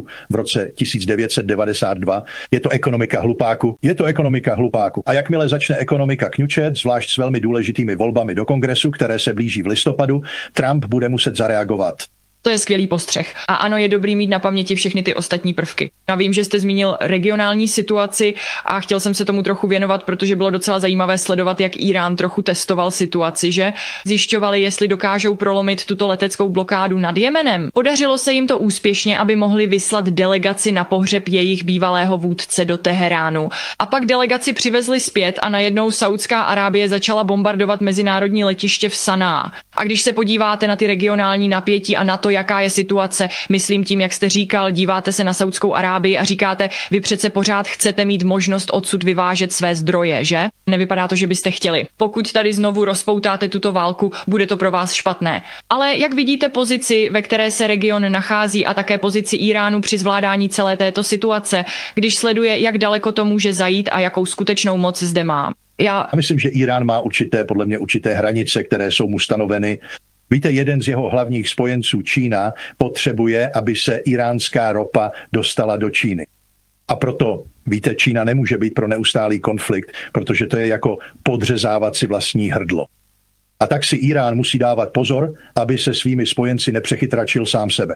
dolarů v roce 1992. Je to ekonomika hlupáku. Je to ekonomika hlupáku. A jakmile začne ekonomika kňučet, zvlášť s velmi důležitými volbami do kongresu, které se blíží v listopadu, Trump bude muset zareagovat. To je skvělý postřeh. A ano, je dobrý mít na paměti všechny ty ostatní prvky. Já vím, že jste zmínil regionální situaci a chtěl jsem se tomu trochu věnovat, protože bylo docela zajímavé sledovat, jak Irán trochu testoval situaci, že zjišťovali, jestli dokážou prolomit tuto leteckou blokádu nad Jemenem. Podařilo se jim to úspěšně, aby mohli vyslat delegaci na pohřeb jejich bývalého vůdce do Teheránu. A pak delegaci přivezli zpět a najednou Saudská Arábie začala bombardovat mezinárodní letiště v Saná. A když se podíváte na ty regionální napětí a na to, jaká je situace, myslím tím, jak jste říkal, díváte se na Saudskou Arábii a říkáte, vy přece pořád chcete mít možnost odsud vyvážet své zdroje, že? Nevypadá to, že byste chtěli. Pokud tady znovu rozpoutáte tuto válku, bude to pro vás špatné. Ale jak vidíte pozici, ve které se region nachází a také pozici Iránu při zvládání celé této situace, když sleduje, jak daleko to může zajít a jakou skutečnou moc zde má? Já myslím, že Irán má podle mě určité hranice, které jsou mu stanoveny. Víte, jeden z jeho hlavních spojenců, Čína, potřebuje, aby se iránská ropa dostala do Číny. A proto, víte, Čína nemůže být pro neustálý konflikt, protože to je jako podřezávat si vlastní hrdlo. A tak si Irán musí dávat pozor, aby se svými spojenci nepřechytračil sám sebe.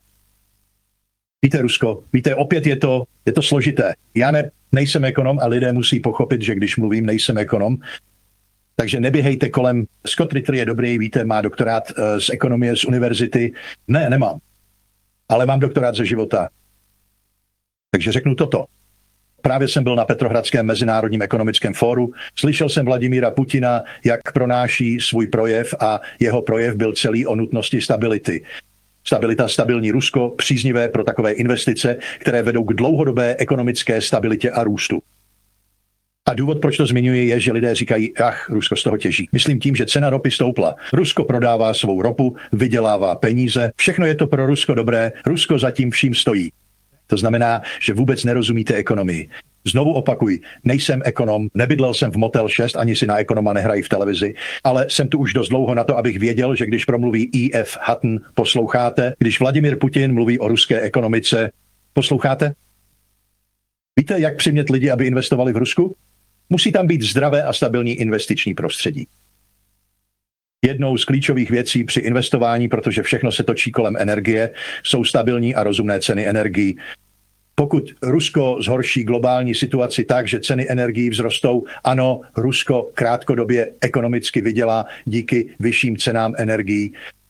Víte, Rusko, víte, opět je to složité. Já nejsem ekonom a lidé musí pochopit, že když mluvím, nejsem ekonom. Takže neběhejte kolem. Scott Ritter je dobrý, víte, má doktorát z ekonomie z univerzity. Ne, nemám. Ale mám doktorát ze života. Takže řeknu toto. Právě jsem byl na Petrohradském mezinárodním ekonomickém fóru. Slyšel jsem Vladimíra Putina, jak pronáší svůj projev a jeho projev byl celý o nutnosti stability. Stabilita, stabilní Rusko, příznivé pro takové investice, které vedou k dlouhodobé ekonomické stabilitě a růstu. A důvod, proč to zmiňuji, je, že lidé říkají, Rusko z toho těží. Myslím tím, že cena ropy stoupla. Rusko prodává svou ropu, vydělává peníze, všechno je to pro Rusko dobré, Rusko zatím vším stojí. To znamená, že vůbec nerozumíte ekonomii. Znovu opakuji, nejsem ekonom, nebydlel jsem v Motel 6, ani si na ekonoma nehrají v televizi, ale jsem tu už dost dlouho na to, abych věděl, že když promluví E.F. Hutton, posloucháte, když Vladimír Putin mluví o ruské ekonomice, posloucháte? Víte, jak přimět lidi, aby investovali v Rusku? Musí tam být zdravé a stabilní investiční prostředí. Jednou z klíčových věcí při investování, protože všechno se točí kolem energie, jsou stabilní a rozumné ceny energií. Pokud Rusko zhorší globální situaci tak, že ceny energií vzrostou, ano, Rusko krátkodobě ekonomicky vydělá díky vyšším cenám energií.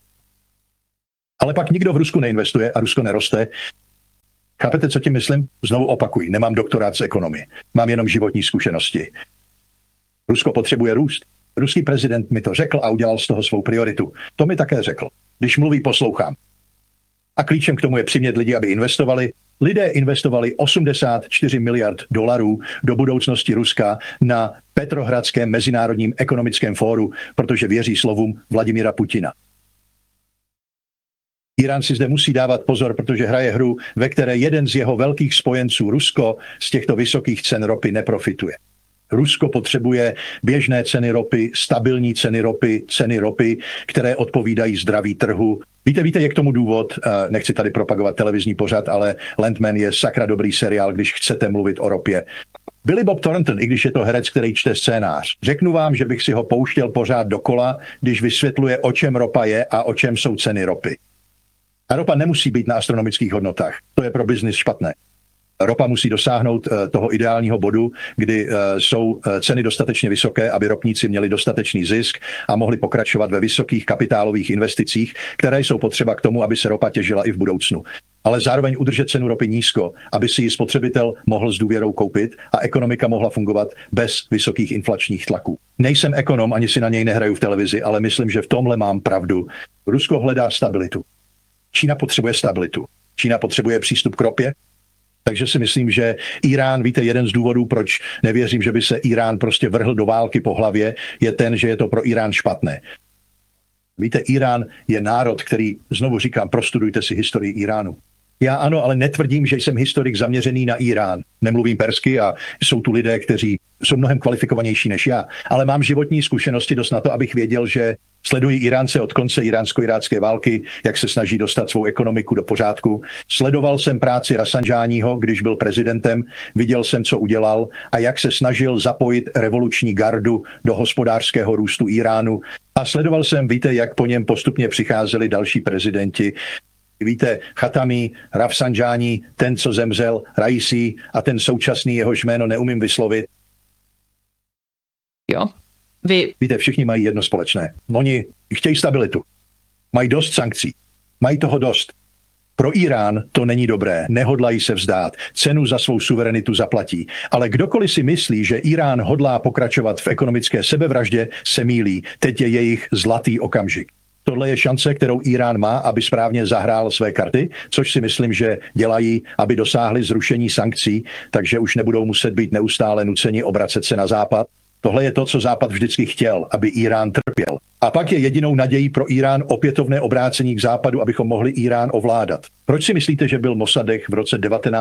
Ale pak nikdo v Rusku neinvestuje a Rusko neroste. Chápete, co tím myslím? Znovu opakuji, nemám doktorát z ekonomie, mám jenom životní zkušenosti. Rusko potřebuje růst. Ruský prezident mi to řekl a udělal z toho svou prioritu. To mi také řekl. Když mluví, poslouchám. A klíčem k tomu je přimět lidi, aby investovali. Lidé investovali 84 miliard dolarů do budoucnosti Ruska na Petrohradském mezinárodním ekonomickém fóru, protože věří slovům Vladimíra Putina. Irán si zde musí dávat pozor, protože hraje hru, ve které jeden z jeho velkých spojenců, Rusko, z těchto vysokých cen ropy neprofituje. Rusko potřebuje běžné ceny ropy, stabilní ceny ropy, které odpovídají zdraví trhu. Víte, je k tomu důvod, nechci tady propagovat televizní pořad, ale Landman je sakra dobrý seriál, když chcete mluvit o ropě. Billy Bob Thornton, i když je to herec, který čte scénář. Řeknu vám, že bych si ho pouštěl pořád dokola, když vysvětluje, o čem ropa je a o čem jsou ceny ropy. A ropa nemusí být na astronomických hodnotách. To je pro biznis špatné. Ropa musí dosáhnout toho ideálního bodu, kdy jsou ceny dostatečně vysoké, aby ropníci měli dostatečný zisk a mohli pokračovat ve vysokých kapitálových investicích, které jsou potřeba k tomu, aby se ropa těžila i v budoucnu. Ale zároveň udržet cenu ropy nízko, aby si ji spotřebitel mohl s důvěrou koupit a ekonomika mohla fungovat bez vysokých inflačních tlaků. Nejsem ekonom, ani si na něj nehraju v televizi, ale myslím, že v tomhle mám pravdu. Rusko hledá stabilitu. Čína potřebuje stabilitu. Čína potřebuje přístup k ropě. Takže si myslím, že Irán, víte, jeden z důvodů, proč nevěřím, že by se Irán prostě vrhl do války po hlavě, je ten, že je to pro Irán špatné. Víte, Irán je národ, který, znovu říkám, prostudujte si historii Iránu. Já ano, ale netvrdím, že jsem historik zaměřený na Irán. Nemluvím persky a jsou tu lidé, kteří jsou mnohem kvalifikovanější než já. Ale mám životní zkušenosti dost na to, abych věděl, že sleduji Iránce od konce iránsko-irácké války, jak se snaží dostat svou ekonomiku do pořádku. Sledoval jsem práci Rafsanjáního, když byl prezidentem, viděl jsem, co udělal a jak se snažil zapojit revoluční gardu do hospodářského růstu Iránu. A sledoval jsem, víte, jak po něm postupně přicházeli další prezidenti. Víte, Chatami, Rafsanjání, ten, co zemřel, Raisi a ten současný, jehož jméno neumím vyslovit. Jo. Víte, všichni mají jedno společné. Oni chtějí stabilitu. Mají dost sankcí. Mají toho dost. Pro Irán to není dobré. Nehodlají se vzdát. Cenu za svou suverenitu zaplatí. Ale kdokoliv si myslí, že Irán hodlá pokračovat v ekonomické sebevraždě, se mýlí. Teď je jejich zlatý okamžik. Tohle je šance, kterou Irán má, aby správně zahrál své karty, což si myslím, že dělají, aby dosáhli zrušení sankcí, takže už nebudou muset být neustále nuceni obracet se na Západ. Tohle je to, co Západ vždycky chtěl, aby Irán trpěl. A pak je jedinou nadějí pro Irán opětovné obrácení k Západu, abychom mohli Irán ovládat. Proč si myslíte, že byl Mossadegh v roce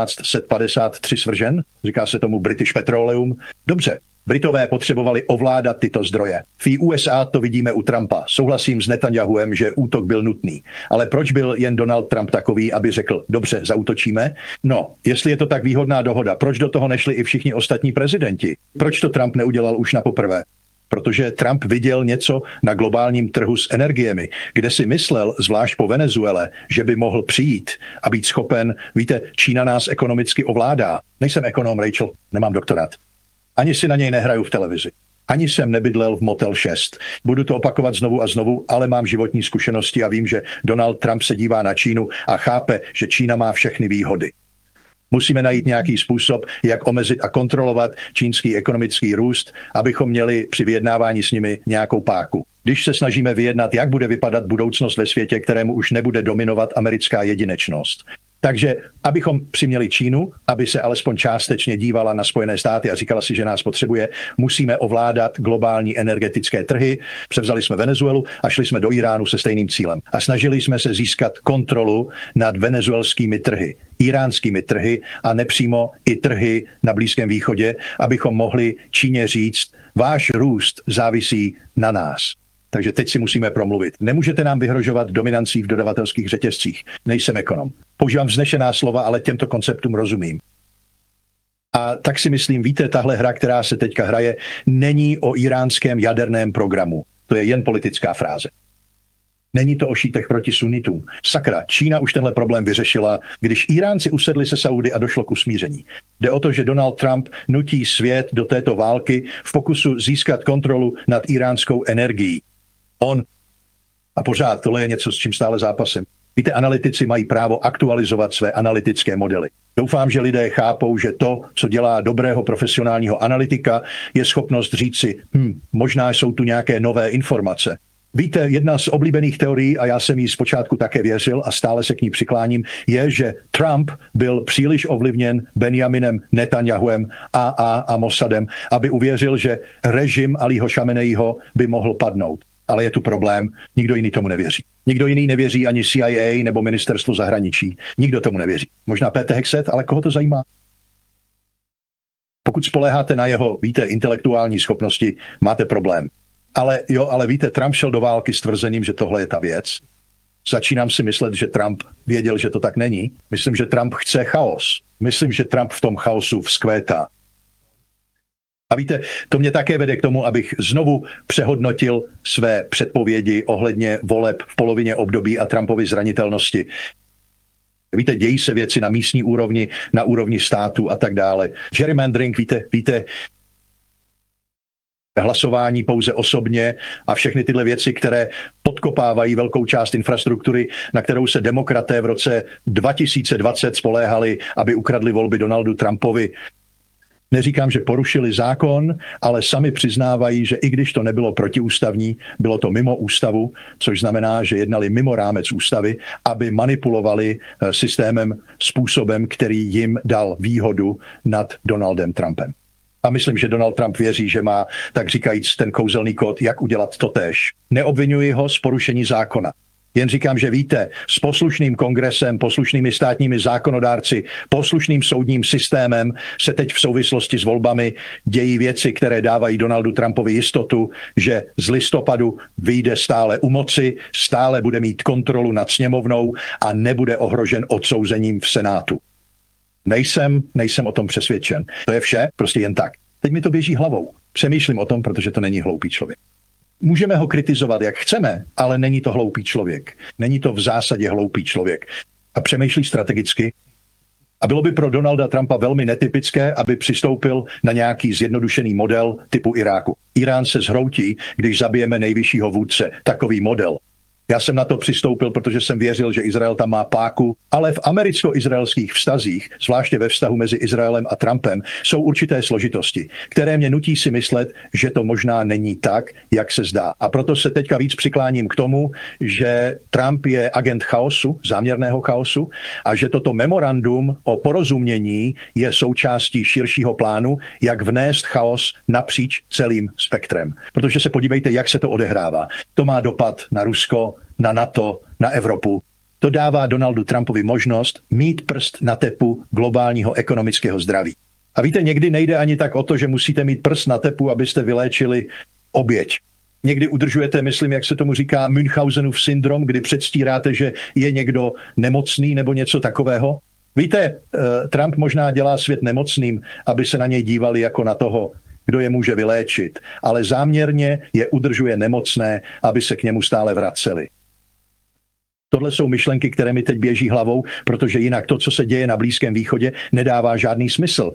1953 svržen? Říká se tomu British Petroleum. Dobře. Britové potřebovali ovládat tyto zdroje. V USA to vidíme u Trumpa. Souhlasím s Netanyahuem, že útok byl nutný. Ale proč byl jen Donald Trump takový, aby řekl, dobře, zaútočíme? No, jestli je to tak výhodná dohoda, proč do toho nešli i všichni ostatní prezidenti? Proč to Trump neudělal už na poprvé? Protože Trump viděl něco na globálním trhu s energiemi, kde si myslel, zvlášť po Venezuele, že by mohl přijít a být schopen, víte, Čína nás ekonomicky ovládá. Nejsem ekonom, Rachel, nemám doktorát. Ani si na něj nehraju v televizi. Ani jsem nebydlel v Motel 6. Budu to opakovat znovu a znovu, ale mám životní zkušenosti a vím, že Donald Trump se dívá na Čínu a chápe, že Čína má všechny výhody. Musíme najít nějaký způsob, jak omezit a kontrolovat čínský ekonomický růst, abychom měli při vyjednávání s nimi nějakou páku. Když se snažíme vyjednat, jak bude vypadat budoucnost ve světě, kterému už nebude dominovat americká jedinečnost. Takže abychom přiměli Čínu, aby se alespoň částečně dívala na Spojené státy a říkala si, že nás potřebuje, musíme ovládat globální energetické trhy. Převzali jsme Venezuelu a šli jsme do Iránu se stejným cílem. A snažili jsme se získat kontrolu nad venezuelskými trhy, iránskými trhy a nepřímo i trhy na Blízkém východě, abychom mohli Číně říct, váš růst závisí na nás. Takže teď si musíme promluvit. Nemůžete nám vyhrožovat dominancí v dodavatelských řetězcích. Nejsem ekonom. Používám vznešená slova, ale těmto konceptům rozumím. A tak si myslím, víte, tahle hra, která se teďka hraje, není o iránském jaderném programu. To je jen politická fráze. Není to o šítech proti sunitům. Sakra, Čína už tenhle problém vyřešila, když Iránci usedli se Saudy a došlo k usmíření. Jde o to, že Donald Trump nutí svět do této války v pokusu získat kontrolu nad iránskou energií. A pořád tohle je něco, s čím stále zápasím. Víte, analytici mají právo aktualizovat své analytické modely. Doufám, že lidé chápou, že to, co dělá dobrého profesionálního analytika, je schopnost říci, možná jsou tu nějaké nové informace. Víte, jedna z oblíbených teorií, a já jsem jí zpočátku také věřil a stále se k ní přikláním, je, že Trump byl příliš ovlivněn Benjaminem Netanyahuem a Mossadem, aby uvěřil, že režim Alího Šamenejího by mohl padnout. Ale je tu problém, nikdo jiný tomu nevěří. Nikdo jiný nevěří ani CIA nebo ministerstvo zahraničí. Nikdo tomu nevěří. Možná Pete Hexet, ale koho to zajímá? Pokud spoléháte na jeho, víte, intelektuální schopnosti, máte problém. Ale víte, Trump šel do války s tvrzením, že tohle je ta věc. Začínám si myslet, že Trump věděl, že to tak není. Myslím, že Trump chce chaos. Myslím, že Trump v tom chaosu vzkvétá. A víte, to mě také vede k tomu, abych znovu přehodnotil své předpovědi ohledně voleb v polovině období a Trumpovy zranitelnosti. Víte, dějí se věci na místní úrovni, na úrovni státu a tak dále. Gerrymandering, víte, hlasování pouze osobně a všechny tyhle věci, které podkopávají velkou část infrastruktury, na kterou se demokraté v roce 2020 spoléhali, aby ukradli volby Donaldu Trumpovi. Neříkám, že porušili zákon, ale sami přiznávají, že i když to nebylo protiústavní, bylo to mimo ústavu, což znamená, že jednali mimo rámec ústavy, aby manipulovali systémem způsobem, který jim dal výhodu nad Donaldem Trumpem. A myslím, že Donald Trump věří, že má, tak říkajíc, ten kouzelný kód, jak udělat totéž. Neobvinuji ho z porušení zákona. Jen říkám, že víte, s poslušným kongresem, poslušnými státními zákonodárci, poslušným soudním systémem se teď v souvislosti s volbami dějí věci, které dávají Donaldu Trumpovi jistotu, že z listopadu vyjde stále u moci, stále bude mít kontrolu nad sněmovnou a nebude ohrožen odsouzením v Senátu. Nejsem o tom přesvědčen. To je vše, prostě jen tak. Teď mi to běží hlavou. Přemýšlím o tom, protože to není hloupý člověk. Můžeme ho kritizovat, jak chceme, ale není to hloupý člověk. Není to v zásadě hloupý člověk. A přemýšlí strategicky. A bylo by pro Donalda Trumpa velmi netypické, aby přistoupil na nějaký zjednodušený model typu Iráku. Irán se zhroutí, když zabijeme nejvyššího vůdce. Takový model. Já jsem na to přistoupil, protože jsem věřil, že Izrael tam má páku, ale v americko-izraelských vztazích, zvláště ve vztahu mezi Izraelem a Trumpem, jsou určité složitosti, které mě nutí si myslet, že to možná není tak, jak se zdá. A proto se teďka víc přikláním k tomu, že Trump je agent chaosu, záměrného chaosu, a že toto memorandum o porozumění je součástí širšího plánu, jak vnést chaos napříč celým spektrem. Protože se podívejte, jak se to odehrává. To má dopad na Rusko, na NATO, na Evropu. To dává Donaldu Trumpovi možnost mít prst na tepu globálního ekonomického zdraví. A víte, někdy nejde ani tak o to, že musíte mít prst na tepu, abyste vyléčili oběť. Někdy udržujete, myslím, jak se tomu říká, Münchhausenův syndrom, kdy předstíráte, že je někdo nemocný nebo něco takového. Víte, Trump možná dělá svět nemocným, aby se na něj dívali jako na toho, kdo je může vyléčit, ale záměrně je udržuje nemocné, aby se k němu stále vraceli. Tohle jsou myšlenky, které mi teď běží hlavou, protože jinak to, co se děje na Blízkém východě, nedává žádný smysl.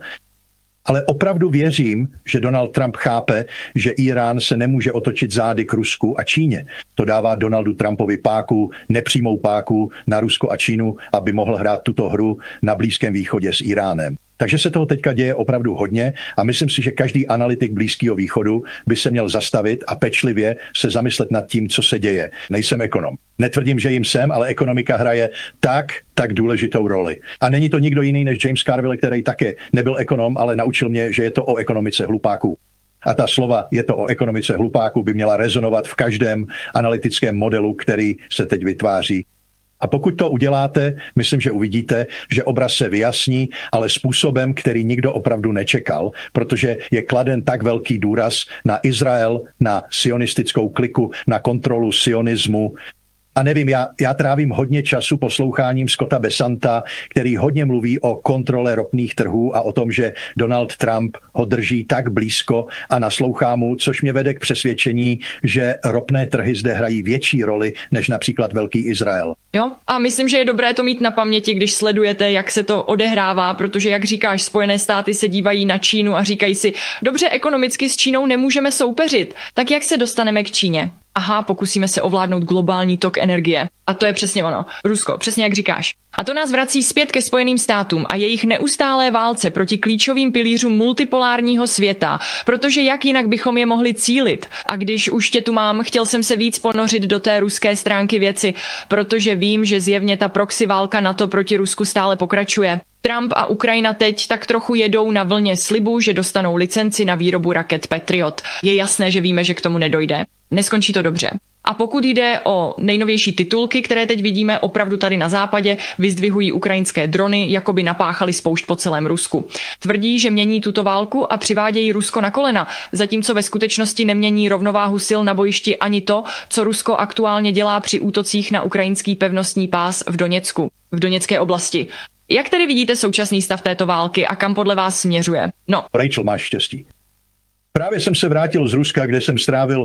Ale opravdu věřím, že Donald Trump chápe, že Irán se nemůže otočit zády k Rusku a Číně. To dává Donaldu Trumpovi páku, nepřímou páku na Rusko a Čínu, aby mohl hrát tuto hru na Blízkém východě s Iránem. Takže se toho teďka děje opravdu hodně a myslím si, že každý analytik Blízkého východu by se měl zastavit a pečlivě se zamyslet nad tím, co se děje. Nejsem ekonom. Netvrdím, že jim jsem, ale ekonomika hraje tak důležitou roli. A není to nikdo jiný než James Carville, který také nebyl ekonom, ale naučil mě, že je to o ekonomice hlupáků. A ta slova "je to o ekonomice hlupáků" by měla rezonovat v každém analytickém modelu, který se teď vytváří. A pokud to uděláte, myslím, že uvidíte, že obraz se vyjasní, ale způsobem, který nikdo opravdu nečekal, protože je kladen tak velký důraz na Izrael, na sionistickou kliku, na kontrolu sionismu. A nevím, já trávím hodně času posloucháním Scotta Bessanta, který hodně mluví o kontrole ropných trhů a o tom, že Donald Trump ho drží tak blízko a naslouchá mu, což mě vede k přesvědčení, že ropné trhy zde hrají větší roli než například Velký Izrael. Jo, a myslím, že je dobré to mít na paměti, když sledujete, jak se to odehrává, protože, jak říkáš, Spojené státy se dívají na Čínu a říkají si, dobře, ekonomicky s Čínou nemůžeme soupeřit, tak jak se dostaneme k Číně? Aha, pokusíme se ovládnout globální tok energie. A to je přesně ono. Rusko, přesně jak říkáš. A to nás vrací zpět ke Spojeným státům a jejich neustálé válce proti klíčovým pilířům multipolárního světa, protože jak jinak bychom je mohli cílit. A když už tě tu mám, chtěl jsem se víc ponořit do té ruské stránky věci, protože vím, že zjevně ta proxy válka NATO proti Rusku stále pokračuje. Trump a Ukrajina teď tak trochu jedou na vlně slibu, že dostanou licenci na výrobu raket Patriot. Je jasné, že víme, že k tomu nedojde. Neskončí to dobře. A pokud jde o nejnovější titulky, které teď vidíme opravdu tady na západě, vyzdvihují ukrajinské drony, jako by napáchali spoušť po celém Rusku. Tvrdí, že mění tuto válku a přivádějí Rusko na kolena, zatímco ve skutečnosti nemění rovnováhu sil na bojišti ani to, co Rusko aktuálně dělá při útocích na ukrajinský pevnostní pás v Doněcku, v Doněcké oblasti. Jak tedy vidíte současný stav této války a kam podle vás směřuje? No. Rachel, máš štěstí. Právě jsem se vrátil z Ruska, kde jsem strávil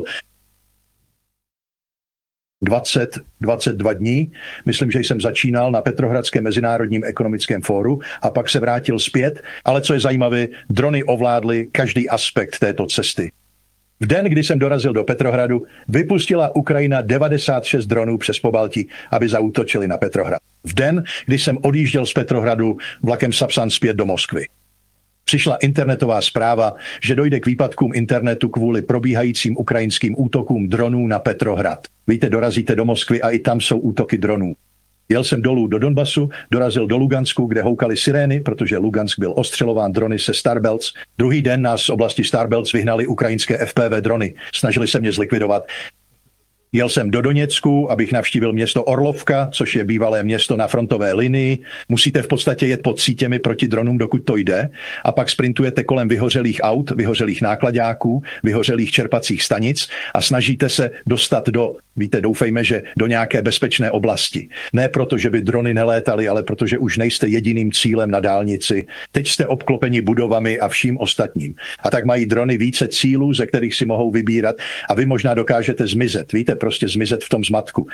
22 dní. Myslím, že jsem začínal na Petrohradském mezinárodním ekonomickém fóru a pak se vrátil zpět. Ale co je zajímavé, drony ovládly každý aspekt této cesty. V den, kdy jsem dorazil do Petrohradu, vypustila Ukrajina 96 dronů přes Pobaltí, aby zaútočili na Petrohrad. V den, kdy jsem odjížděl z Petrohradu vlakem Sapsan zpět do Moskvy. Přišla internetová zpráva, že dojde k výpadkům internetu kvůli probíhajícím ukrajinským útokům dronů na Petrohrad. Víte, dorazíte do Moskvy a i tam jsou útoky dronů. Jel jsem dolů do Donbasu, dorazil do Lugansku, kde houkaly sirény, protože Lugansk byl ostřelován drony se Starbelts. Druhý den nás z oblasti Starbelts vyhnali ukrajinské FPV drony. Snažili se mě zlikvidovat. Jel jsem do Doněcku, abych navštívil město Orlovka, což je bývalé město na frontové linii. Musíte v podstatě jet pod sítěmi proti dronům, dokud to jde. A pak sprintujete kolem vyhořelých aut, vyhořelých nákladáků, vyhořelých čerpacích stanic a snažíte se dostat do, víte, doufejme, že do nějaké bezpečné oblasti. Ne proto, že by drony nelétaly, ale protože už nejste jediným cílem na dálnici. Teď jste obklopeni budovami a vším ostatním. A tak mají drony více cílů, ze kterých si mohou vybírat a vy možná dokážete zmizet. Víte, prostě zmizet v tom zmatku.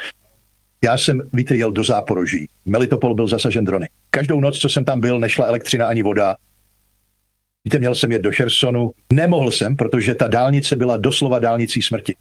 Já jsem, víte, jel do Záporoží. Melitopol byl zasažen drony. Každou noc, co jsem tam byl, nešla elektřina ani voda. Víte, měl jsem jet do Chersonu. Nemohl jsem, protože ta dálnice byla doslova dálnicí smrti.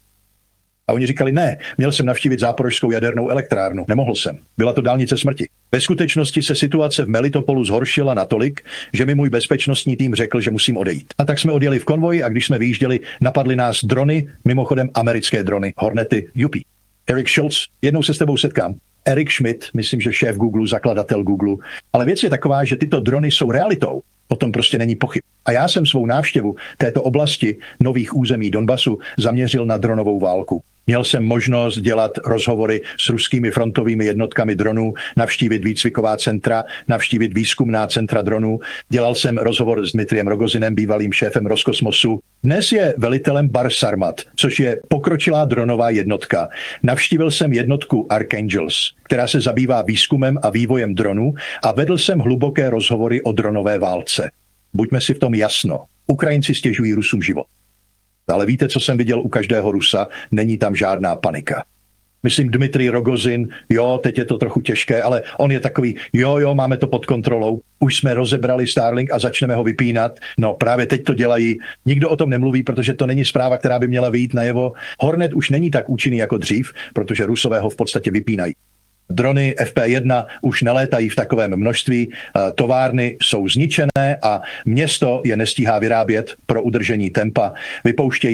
A oni říkali, ne, měl jsem navštívit záporožskou jadernou elektrárnu. Nemohl jsem. Byla to dálnice smrti. Ve skutečnosti se situace v Melitopolu zhoršila natolik, že mi můj bezpečnostní tým řekl, že musím odejít. A tak jsme odjeli v konvoji a když jsme vyjížděli, napadly nás drony, mimochodem americké drony, Hornety Yupi. Eric Schultz, jednou se s tebou setkám. Eric Schmidt, myslím, že šéf Google, zakladatel Google. Ale věc je taková, že tyto drony jsou realitou. O tom prostě není pochyb. A já jsem svou návštěvu této oblasti nových území Donbasu zaměřil na dronovou válku. Měl jsem možnost dělat rozhovory s ruskými frontovými jednotkami dronů, navštívit výcviková centra, navštívit výzkumná centra dronů. Dělal jsem rozhovor s Dmitriem Rogozinem, bývalým šéfem Roskosmosu. Dnes je velitelem Bar Sarmat, což je pokročilá dronová jednotka. Navštívil jsem jednotku Archangels, která se zabývá výzkumem a vývojem dronů a vedl jsem hluboké rozhovory o dronové válce. Buďme si v tom jasno. Ukrajinci stěžují Rusům život. Ale víte, co jsem viděl u každého Rusa? Není tam žádná panika. Myslím, Dmitrij Rogozin, jo, teď je to trochu těžké, ale on je takový, jo, máme to pod kontrolou, už jsme rozebrali Starlink a začneme ho vypínat. No právě teď to dělají, nikdo o tom nemluví, protože to není zpráva, která by měla vyjít najevo. Hornet už není tak účinný jako dřív, protože Rusové ho v podstatě vypínají. Drony FP1 už nelétají v takovém množství, továrny jsou zničené a město je nestíhá vyrábět pro udržení tempa. Vypouštějí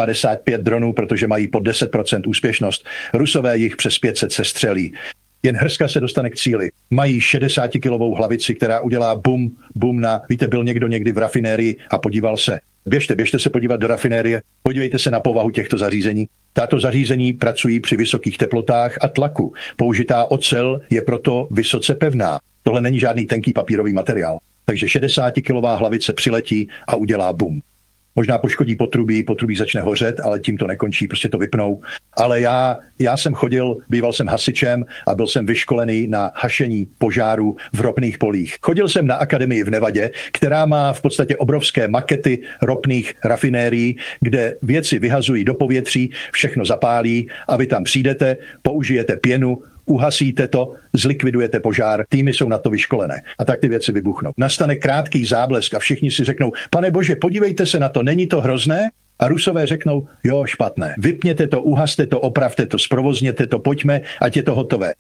555 dronů, protože mají pod 10% úspěšnost. Rusové jich přes 500 sestřelí. Jen hrska se dostane k cíli. Mají 60-kilovou hlavici, která udělá bum na... Víte, byl někdo někdy v rafinérii a podíval se. Běžte se podívat do rafinérie, podívejte se na povahu těchto zařízení. Tato zařízení pracují při vysokých teplotách a tlaku. Použitá ocel je proto vysoce pevná. Tohle není žádný tenký papírový materiál. Takže 60-kilová hlavice přiletí a udělá bum. Možná poškodí potrubí začne hořet, ale tím to nekončí, prostě to vypnou. Ale já jsem býval jsem hasičem a byl jsem vyškolený na hašení požárů v ropných polích. Chodil jsem na akademii v Nevadě, která má v podstatě obrovské makety ropných rafinérií, kde věci vyhazují do povětří, všechno zapálí a vy tam přijdete, použijete pěnu, uhasíte to, zlikvidujete požár, týmy jsou na to vyškolené. A tak ty věci vybuchnou. Nastane krátký záblesk a všichni si řeknou, pane bože, podívejte se na to, není to hrozné? A Rusové řeknou, jo, špatné. Vypněte to, uhaste to, opravte to, zprovozněte to, pojďme, ať je to hotové.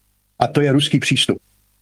A to je ruský přístup.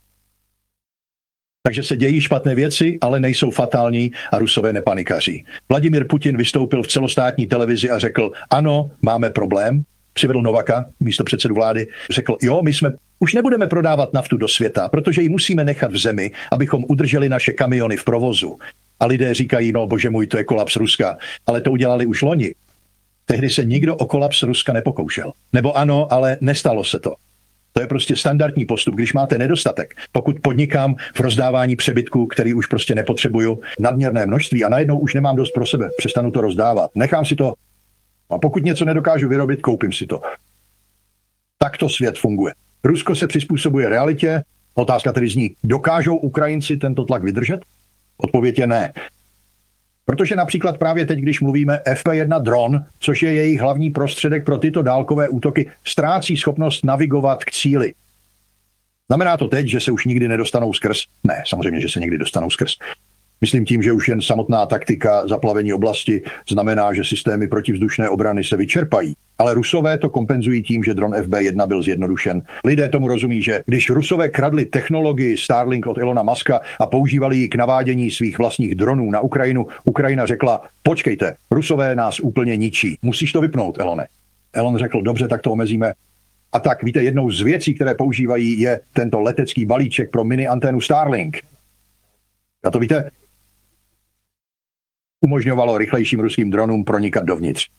Takže se dějí špatné věci, ale nejsou fatální a Rusové nepanikaří. Vladimír Putin vystoupil v celostátní televizi a řekl, ano, máme problém. Přivedl Novaka, místopředsedu vlády, řekl, jo, my už nebudeme prodávat naftu do světa, protože ji musíme nechat v zemi, abychom udrželi naše kamiony v provozu. A lidé říkají, no bože můj, to je kolaps Ruska. Ale to udělali už loni. Tehdy se nikdo o kolaps Ruska nepokoušel. Nebo ano, ale nestalo se to. To je prostě standardní postup, když máte nedostatek. Pokud podnikám v rozdávání přebytků, který už prostě nepotřebuju, nadměrné množství a najednou už nemám dost pro sebe, přestanu to rozdávat. Nechám si to. A pokud něco nedokážu vyrobit, koupím si to. Takto svět funguje. Rusko se přizpůsobuje realitě. Otázka tedy zní, dokážou Ukrajinci tento tlak vydržet? Odpověď je ne. Protože například právě teď, když mluvíme FP1 dron, což je jejich hlavní prostředek pro tyto dálkové útoky, ztrácí schopnost navigovat k cíli. Znamená to teď, že se už nikdy nedostanou skrz? Ne, samozřejmě, že se někdy dostanou skrz. Myslím tím, že už jen samotná taktika zaplavení oblasti znamená, že systémy protivzdušné obrany se vyčerpají. Ale Rusové to kompenzují tím, že dron FB1 byl zjednodušen. Lidé tomu rozumí, že když Rusové kradli technologii Starlink od Elona Muska a používali ji k navádění svých vlastních dronů na Ukrajinu, Ukrajina řekla, počkejte, Rusové nás úplně ničí. Musíš to vypnout, Elone. Elon řekl, dobře, tak to omezíme. A tak, víte, jednou z věcí, které používají, je tento letecký balíček pro mini anténu Starlink. A to víte, umožňovalo rychlejším ruským dronům pronikat dovnitř.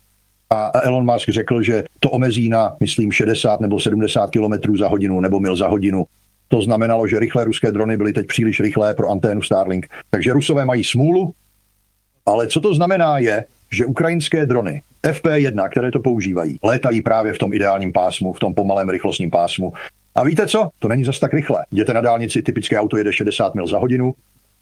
A Elon Musk řekl, že to omezí na, myslím, 60 nebo 70 km za hodinu nebo mil za hodinu. To znamenalo, že rychlé ruské drony byly teď příliš rychlé pro anténu Starlink. Takže Rusové mají smůlu, ale co to znamená je, že ukrajinské drony FP1, které to používají, létají právě v tom ideálním pásmu, v tom pomalém rychlostním pásmu. A víte co? To není zas tak rychle. Jděte na dálnici, typické auto jede 60 mil za hodinu,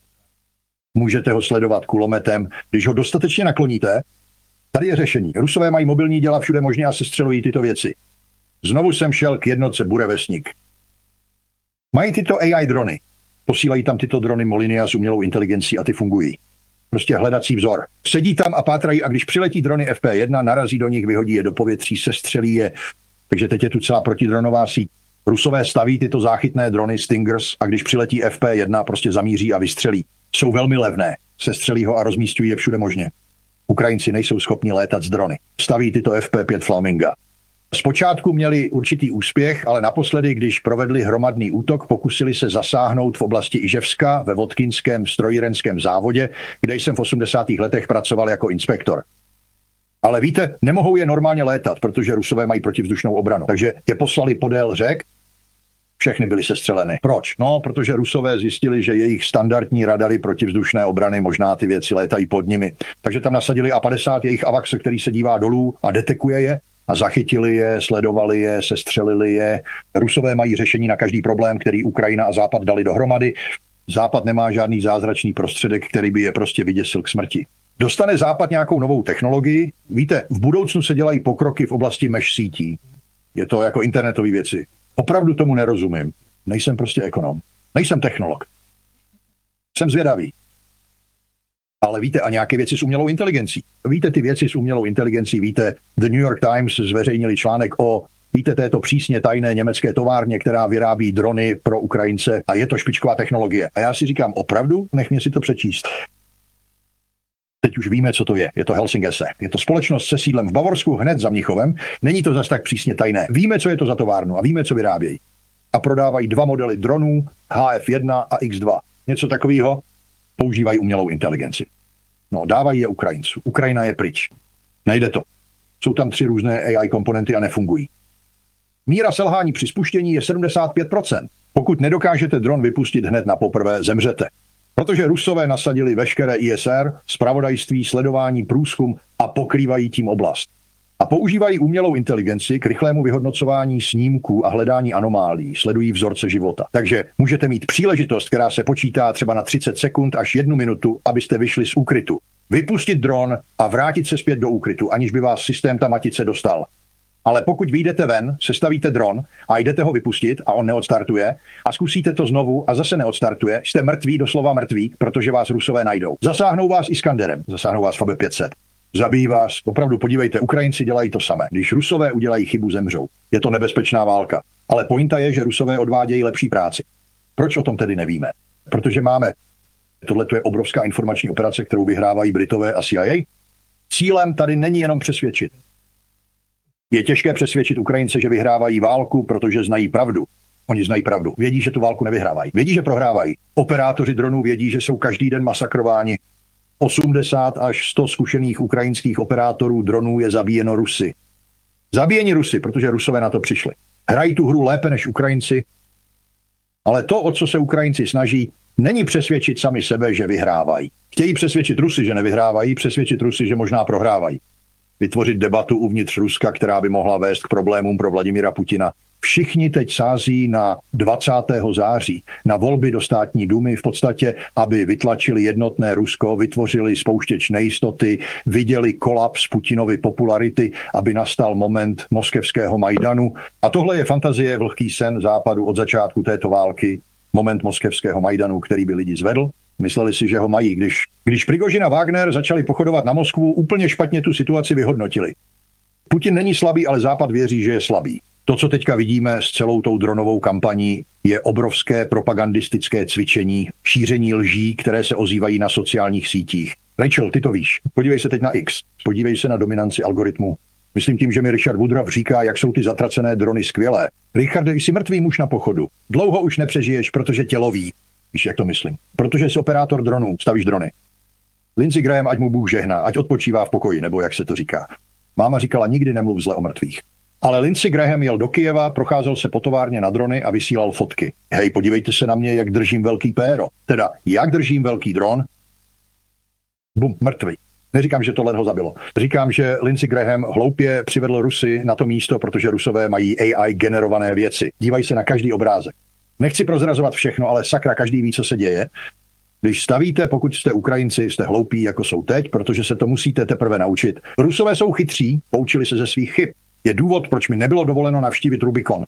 můžete ho sledovat kulometem. Když ho dostatečně nakloníte, tady je řešení. Rusové mají mobilní děla všude možně a sestřelují tyto věci. Znovu jsem šel k jednotce Burevestník. Mají tyto AI drony. Posílají tam tyto drony Molinia s umělou inteligencí a ty fungují. Prostě hledací vzor. Sedí tam a pátrají a když přiletí drony FP1, narazí do nich, vyhodí je do povětří, sestřelí je. Takže teď je tu celá protidronová síť. Rusové staví tyto záchytné drony Stingers a když přiletí FP1, prostě zamíří a vystřelí. Jsou velmi levné. Sestřelí ho a rozmísťují je všude možně. Ukrajinci nejsou schopni létat z drony. Staví tyto FP5 Flaminga. Zpočátku měli určitý úspěch, ale naposledy, když provedli hromadný útok, pokusili se zasáhnout v oblasti Iževska ve Vodkinském strojírenském závodě, kde jsem v 80. letech pracoval jako inspektor. Ale víte, nemohou je normálně létat, protože Rusové mají protivzdušnou obranu. Takže je poslali podél řek, všechny byly sestřeleny. Proč? No, protože Rusové zjistili, že jejich standardní radary protivzdušné obrany, možná ty věci létají pod nimi. Takže tam nasadili A-50, jejich AVAX, který se dívá dolů a detekuje je. A zachytili je, sledovali je, sestřelili je. Rusové mají řešení na každý problém, který Ukrajina a Západ dali dohromady. Západ nemá žádný zázračný prostředek, který by je prostě vyděsil k smrti. Dostane Západ nějakou novou technologii? Víte, v budoucnu se dělají pokroky v oblasti mesh sítí. Je to jako internetové věci. Opravdu tomu nerozumím. Nejsem prostě ekonom. Nejsem technolog. Jsem zvědavý. Ale víte, a nějaké věci s umělou inteligencí. Víte ty věci s umělou inteligencí, víte, The New York Times zveřejnili článek o, víte, této přísně tajné německé továrně, která vyrábí drony pro Ukrajince a je to špičková technologie. A já si říkám, opravdu? Nech mě si to přečíst. Teď už víme, co to je. Je to Helsingese. Je to společnost se sídlem v Bavorsku, hned za Mnichovem. Není to zas tak přísně tajné. Víme, co je to za továrnu a víme, co vyrábějí. A prodávají 2 modely dronů, HF1 a X2. Něco takového. Používají umělou inteligenci. No, dávají je Ukrajincům. Ukrajina je pryč. Nejde to. Jsou tam 3 různé AI komponenty a nefungují. Míra selhání při spuštění je 75%. Pokud nedokážete dron vypustit hned na poprvé, zemřete. Protože Rusové nasadili veškeré ISR, zpravodajství, sledování, průzkum a pokrývají tím oblast. A používají umělou inteligenci k rychlému vyhodnocování snímků a hledání anomálií, sledují vzorce života. Takže můžete mít příležitost, která se počítá třeba na 30 sekund až 1 minutu, abyste vyšli z úkrytu. Vypustit dron a vrátit se zpět do úkrytu, aniž by vás systém ta matice dostal. Ale pokud vyjdete ven, sestavíte dron a jdete ho vypustit a on neodstartuje a zkusíte to znovu a zase neodstartuje, jste mrtví, doslova mrtví, protože vás Rusové najdou. Zasáhnou vás Iskanderem, zasáhnou vás Fabe 500. Zabijí vás, opravdu podívejte, Ukrajinci dělají to samé. Když Rusové udělají chybu, zemřou. Je to nebezpečná válka. Ale pointa je, že Rusové odvádějí lepší práci. Proč o tom tedy nevíme? Protože máme, tohle je obrovská informační operace, kterou vyhrávají Britové a CIA. Cílem tady není jenom přesvědčit. Je těžké přesvědčit Ukrajince, že vyhrávají válku, protože znají pravdu. Oni znají pravdu. Vědí, že tu válku nevyhrávají. Vědí, že prohrávají. Operátoři dronů vědí, že jsou každý den masakrováni. 80 až 100 zkušených ukrajinských operátorů dronů je zabíjeno Rusy. Zabíjeni Rusy, protože Rusové na to přišli. Hrají tu hru lépe než Ukrajinci, ale to, o co se Ukrajinci snaží, není přesvědčit sami sebe, že vyhrávají. Chtějí přesvědčit Rusy, že nevyhrávají, přesvědčit Rusy, že možná prohrávají. Vytvořit debatu uvnitř Ruska, která by mohla vést k problémům pro Vladimira Putina. Všichni teď sází na 20. září, na volby do státní dumy v podstatě, aby vytlačili jednotné Rusko, vytvořili spouštěč nejistoty, viděli kolaps Putinovy popularity, aby nastal moment moskevského Majdanu. A tohle je fantazie, vlhký sen Západu od začátku této války, moment moskevského Majdanu, který by lidi zvedl. Mysleli si, že ho mají. Když Prigožin a Wagner začali pochodovat na Moskvu, úplně špatně tu situaci vyhodnotili. Putin není slabý, ale Západ věří, že je slabý. To, co teďka vidíme s celou tou dronovou kampaní, je obrovské propagandistické cvičení, šíření lží, které se ozývají na sociálních sítích. Rachel, ty to víš. Podívej se teď na X. Podívej se na dominanci algoritmu. Myslím tím, že mi Richard Woodruff říká, jak jsou ty zatracené drony skvělé. Richarde, jsi mrtvý muž na pochodu. Dlouho už nepřežiješ, protože tě loví. Víš, jak to myslím? Protože jsi operátor dronů, stavíš drony. Lindsey Graham, ať mu Bůh žehná, ať odpočívá v pokoji, nebo jak se to říká. Máma říkala, nikdy nemluv zle o mrtvých. Ale Lindsey Graham jel do Kyjeva, procházel se po továrně na drony a vysílal fotky. Hej, podívejte se na mě, jak držím velký péro. Teda, jak držím velký dron? Bum, mrtvý. Neříkám, že tohle ho zabilo. Říkám, že Lindsey Graham hloupě přivedl Rusy na to místo, protože Rusové mají AI generované věci. Dívají se na každý obrázek. Nechci prozrazovat všechno, ale sakra, každý ví, co se děje. Když stavíte, pokud jste Ukrajinci, jste hloupí, jako jsou teď, protože se to musíte teprve naučit. Rusové jsou chytří, poučili se ze svých chyb. Je důvod, proč mi nebylo dovoleno navštívit Rubikon.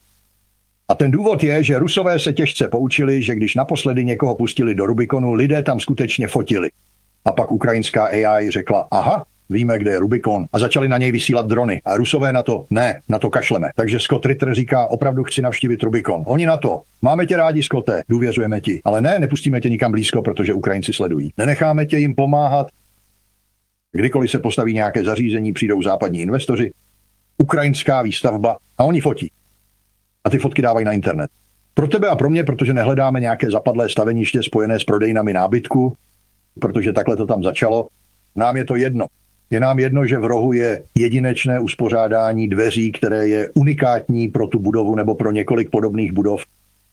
A ten důvod je, že Rusové se těžce poučili, že když naposledy někoho pustili do Rubikonu, lidé tam skutečně fotili. A pak ukrajinská AI řekla, aha, víme, kde je Rubikon. A začali na něj vysílat drony. A Rusové na to, ne, na to kašleme. Takže Scott Ritter říká, opravdu chci navštívit Rubikon. Oni na to, máme tě rádi, Scotte, důvěřujeme ti. Ale ne, nepustíme tě nikam blízko, protože Ukrajinci sledují. Nenecháme tě jim pomáhat. Kdykoliv se postaví nějaké zařízení, přijdou západní investoři. Ukrajinská výstavba a oni fotí. A ty fotky dávají na internet. Pro tebe a pro mě, protože nehledáme nějaké zapadlé staveniště spojené s prodejnami nábytku, protože takhle to tam začalo, nám je to jedno. Je nám jedno, že v rohu je jedinečné uspořádání dveří, které je unikátní pro tu budovu nebo pro několik podobných budov.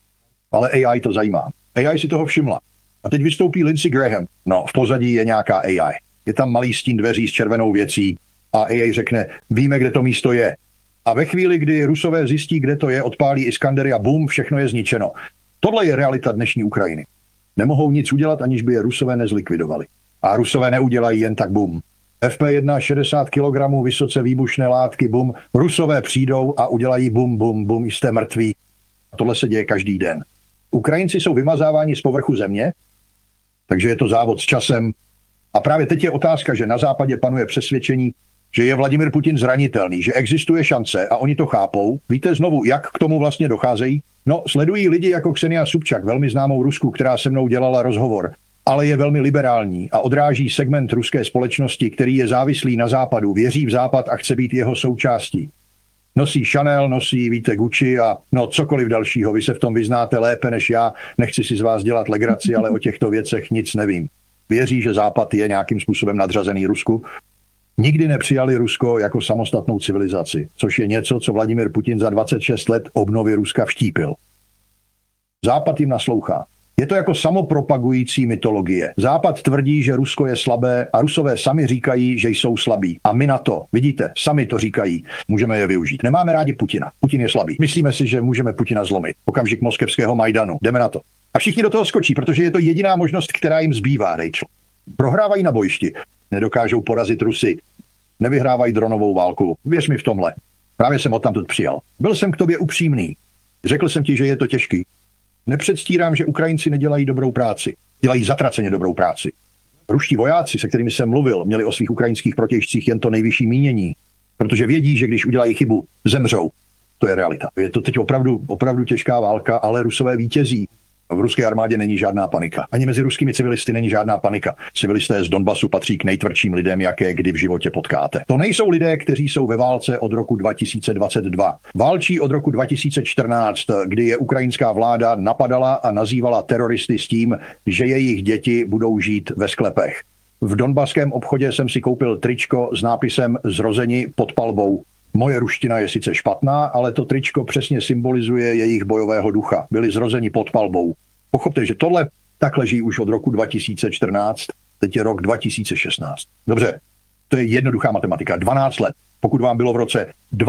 Ale AI to zajímá. AI si toho všimla. A teď vystoupí Lindsey Graham. No, v pozadí je nějaká AI. Je tam malý stín dveří s červenou věcí a AI řekne, víme, kde to místo je. A ve chvíli, kdy Rusové zjistí, kde to je, odpálí Iskandery a bum, všechno je zničeno. Tohle je realita dnešní Ukrajiny. Nemohou nic udělat, aniž by je Rusové nezlikvidovali. A Rusové neudělají jen tak bum. FP1 60 kg vysoce výbušné látky, bum. Rusové přijdou a udělají bum, bum, bum, jste mrtví. A tohle se děje každý den. Ukrajinci jsou vymazáváni z povrchu země, takže je to závod s časem. A právě teď je otázka, že na západě panuje přesvědčení, že je Vladimir Putin zranitelný, že existuje šance a oni to chápou. Víte znovu, jak k tomu vlastně docházejí? No, sledují lidi jako Ksenia Sobčak, velmi známou Rusku, která se mnou dělala rozhovor, ale je velmi liberální a odráží segment ruské společnosti, který je závislý na západu, věří v západ a chce být jeho součástí. Nosí Chanel, nosí, víte, Gucci a no cokoliv dalšího. Vy se v tom vyznáte lépe než já, nechci si z vás dělat legraci, ale o těchto věcech nic nevím. Věří, že západ je nějakým způsobem nadřazený Rusku. Nikdy nepřijali Rusko jako samostatnou civilizaci, což je něco, co Vladimir Putin za 26 let obnovy Ruska vštípil. Západ jim naslouchá. Je to jako samopropagující mytologie. Západ tvrdí, že Rusko je slabé a Rusové sami říkají, že jsou slabí. A my na to, vidíte, sami to říkají, můžeme je využít. Nemáme rádi Putina. Putin je slabý. Myslíme si, že můžeme Putina zlomit. Okamžik moskevského Majdanu. Jdeme na to. A všichni do toho skočí, protože je to jediná možnost, která jim zbývá, Rachel. Prohrávají na bojišti. Nedokážou porazit Rusy. Nevyhrávají dronovou válku. Věř mi v tomhle. Právě jsem odtamtud přijal. Byl jsem k tobě upřímný. Řekl jsem ti, že je to těžký. Nepředstírám, že Ukrajinci nedělají dobrou práci. Dělají zatraceně dobrou práci. Ruští vojáci, se kterými jsem mluvil, měli o svých ukrajinských protějšcích jen to nejvyšší mínění. Protože vědí, že když udělají chybu, zemřou. To je realita. Je to teď opravdu těžká válka, ale Rusové vítězí. V ruské armádě není žádná panika. Ani mezi ruskými civilisty není žádná panika. Civilisté z Donbasu patří k nejtvrdším lidem, jaké kdy v životě potkáte. To nejsou lidé, kteří jsou ve válce od roku 2022. Válčí od roku 2014, kdy je ukrajinská vláda napadala a nazývala teroristy s tím, že jejich děti budou žít ve sklepech. V donbaském obchodě jsem si koupil tričko s nápisem Zrozeni pod palbou. Moje ruština je sice špatná, ale to tričko přesně symbolizuje jejich bojového ducha. Byli zrozeni pod palbou. Pochopte, že tohle tak leží už od roku 2014, teď je rok 2016. Dobře, to je jednoduchá matematika. 12 let. Pokud vám bylo v roce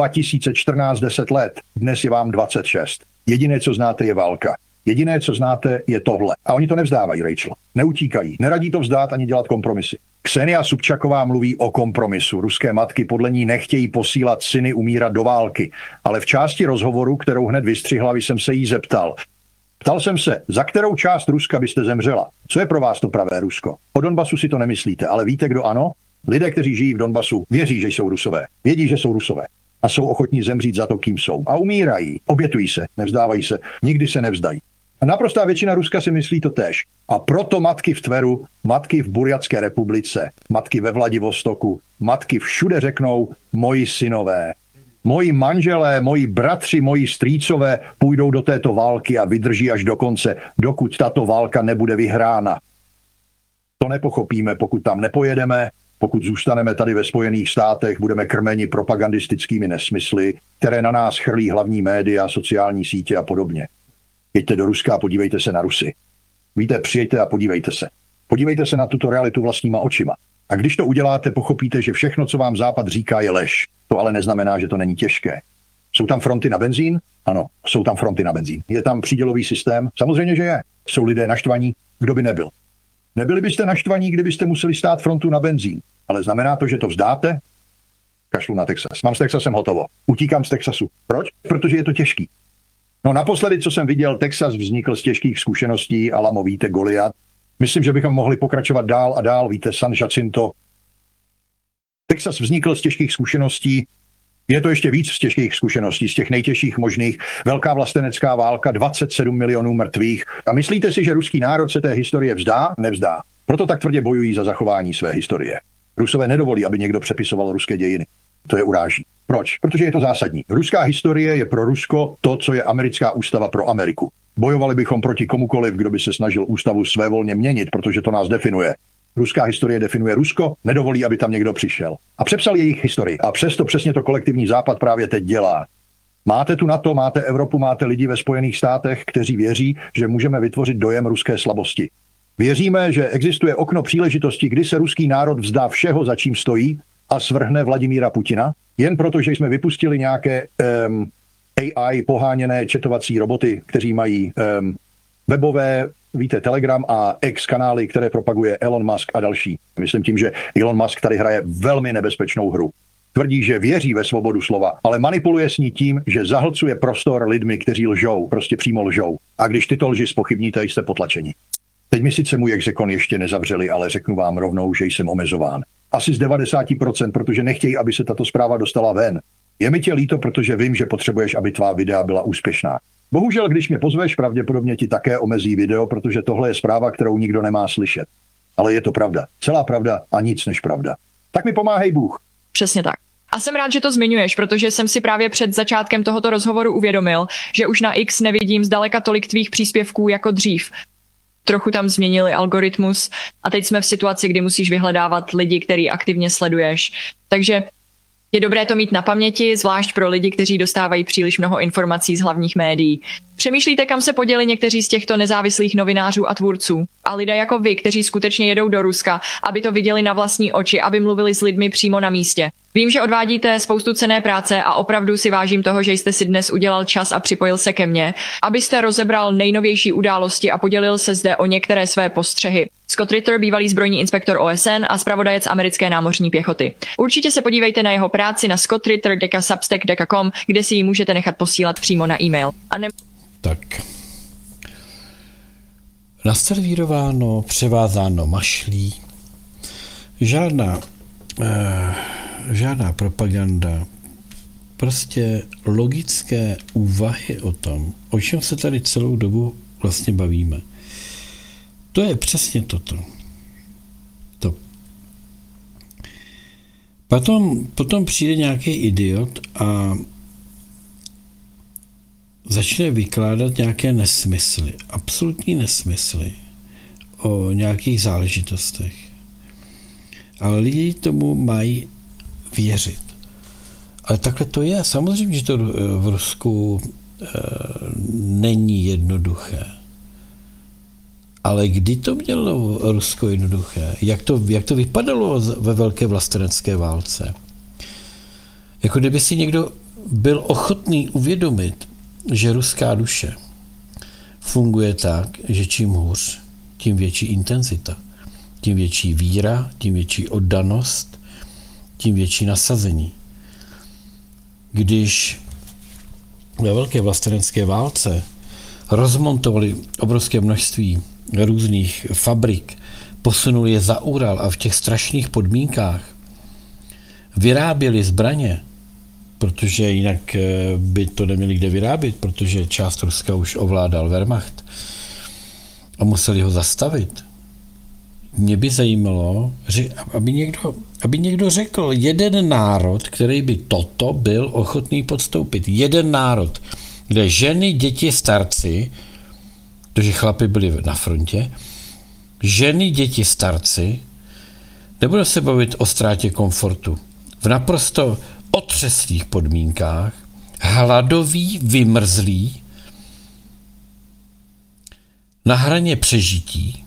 2014 10 let, dnes je vám 26. Jediné, co znáte, je válka. Jediné, co znáte, je tohle. A oni to nevzdávají, Rachel. Neutíkají. Neradí to vzdát ani dělat kompromisy. Ksenia Sobčaková mluví o kompromisu. Ruské matky podle ní nechtějí posílat syny umírat do války. Ale v části rozhovoru, kterou hned vystřihla, jsem se jí zeptal. Ptal jsem se, za kterou část Ruska byste zemřela? Co je pro vás to pravé Rusko? O Donbasu si to nemyslíte, ale víte, kdo ano? Lidé, kteří žijí v Donbasu, věří, že jsou Rusové. Vědí, že jsou Rusové. A jsou ochotní zemřít za to, kým jsou. A umírají. Obětují se, nevzdávají se, nikdy se nevzdají. A naprostá většina Ruska si myslí to též. A proto matky v Tveru, matky v Burjatské republice, matky ve Vladivostoku, matky všude řeknou, moji synové, moji manželé, moji bratři, moji strýcové půjdou do této války a vydrží až do konce, dokud tato válka nebude vyhrána. To nepochopíme, pokud tam nepojedeme, Pokud zůstaneme tady ve Spojených státech, budeme krmeni propagandistickými nesmysly, které na nás chrlí hlavní média, sociální sítě a podobně. Jeďte do Ruska a podívejte se na Rusy. Víte, přijeďte a podívejte se. Podívejte se na tuto realitu vlastníma očima. A když to uděláte, pochopíte, že všechno, co vám Západ říká, je lež. To ale neznamená, že to není těžké. Jsou tam fronty na benzín? Ano, jsou tam fronty na benzín. Je tam přídělový systém? Samozřejmě, že je. Jsou lidé naštvaní? Kdo by nebyl? Nebyli byste naštvaní, kdybyste museli stát frontu na benzín. Ale znamená to, že to vzdáte? Kašlu na Texas. Mám s Texasem hotovo. Utíkám z Texasu. Proč? Protože je to těžký. No naposledy, co jsem viděl, Texas vznikl z těžkých zkušeností, Alamo, víte, Goliat. Myslím, že bychom mohli pokračovat dál a dál, víte, San Jacinto. Texas vznikl z těžkých zkušeností, je to ještě víc z těžkých zkušeností, z těch nejtěžších možných. Velká vlastenecká válka, 27 milionů mrtvých. A myslíte si, že ruský národ se té historie vzdá? Nevzdá. Proto tak tvrdě bojují za zachování své historie. Rusové nedovolí, aby někdo přepisoval ruské dějiny. To je uráží. Proč? Protože je to zásadní. Ruská historie je pro Rusko to, co je americká ústava pro Ameriku. Bojovali bychom proti komukoliv, kdo by se snažil ústavu svévolně měnit, protože to nás definuje. Ruská historie definuje Rusko, nedovolí, aby tam někdo přišel. A přepsal jejich historii. A přesto přesně to kolektivní Západ právě teď dělá. Máte tu NATO, máte Evropu, máte lidi ve Spojených státech, kteří věří, že můžeme vytvořit dojem ruské slabosti. Věříme, že existuje okno příležitosti, kdy se ruský národ vzdá všeho, za čím stojí, a svrhne Vladimíra Putina, jen proto, že jsme vypustili nějaké AI poháněné četovací roboty, kteří mají webové, víte, Telegram a X kanály, které propaguje Elon Musk a další. Myslím tím, že Elon Musk tady hraje velmi nebezpečnou hru. Tvrdí, že věří ve svobodu slova, ale manipuluje s ní tím, že zahlcuje prostor lidmi, kteří lžou, prostě přímo lžou. A když tyto lži zpochybníte, jste potlačeni. Teď mi sice můj exekon ještě nezavřeli, ale řeknu vám rovnou, že jsem omezován. Asi z 90%, protože nechtějí, aby se tato zpráva dostala ven. Je mi tě líto, protože vím, že potřebuješ, aby tvá videa byla úspěšná. Bohužel, když mě pozveš, pravděpodobně ti také omezí video, protože tohle je zpráva, kterou nikdo nemá slyšet. Ale je to pravda. Celá pravda a nic než pravda. Tak mi pomáhej Bůh. Přesně tak. A jsem rád, že to zmiňuješ, protože jsem si právě před začátkem tohoto rozhovoru uvědomil, že už na X nevidím zdaleka tolik tvých příspěvků jako dřív. Trochu tam změnili algoritmus a teď jsme v situaci, kdy musíš vyhledávat lidi, který aktivně sleduješ. Takže je dobré to mít na paměti, zvlášť pro lidi, kteří dostávají příliš mnoho informací z hlavních médií. Přemýšlíte, kam se poděli někteří z těchto nezávislých novinářů a tvůrců? A lidé jako vy, kteří skutečně jedou do Ruska, aby to viděli na vlastní oči, aby mluvili s lidmi přímo na místě. Vím, že odvádíte spoustu cenné práce a opravdu si vážím toho, že jste si dnes udělal čas a připojil se ke mně, abyste rozebral nejnovější události a podělil se zde o některé své postřehy. Scott Ritter, bývalý zbrojní inspektor OSN a zpravodajec americké námořní pěchoty. Určitě se podívejte na jeho práci na scottritter.substack.com, kde si ji můžete nechat posílat přímo na e-mail. Tak. Naservírováno, převázáno mašlí. Žádná propaganda. Prostě logické úvahy o tom, o čem se tady celou dobu vlastně bavíme. To je přesně toto. Potom přijde nějaký idiot a začne vykládat nějaké nesmysly, absolutní nesmysly o nějakých záležitostech. Ale lidi tomu mají věřit. Ale takhle to je. Samozřejmě, že to v Rusku není jednoduché. Ale kdy to mělo Rusko jednoduché? Jak to vypadalo ve velké vlastenecké válce? Jako kdyby si někdo byl ochotný uvědomit, že ruská duše funguje tak, že čím hůř, tím větší intenzita, tím větší víra, tím větší oddanost, tím větší nasazení. Když ve velké vlastenecké válce rozmontovali obrovské množství různých fabrik, posunuli je za Ural a v těch strašných podmínkách vyráběli zbraně, protože jinak by to neměli kde vyrábět, protože část Ruska už ovládal Wehrmacht a museli ho zastavit. Mě by zajímalo, aby někdo řekl jeden národ, který by toto byl ochotný podstoupit. Jeden národ, kde ženy, děti, starci, protože chlapi byli na frontě, ženy, děti, starci Nebudu se bavit o ztrátě komfortu. V naprosto otřeslých podmínkách, hladový, vymrzlý, na hraně přežití,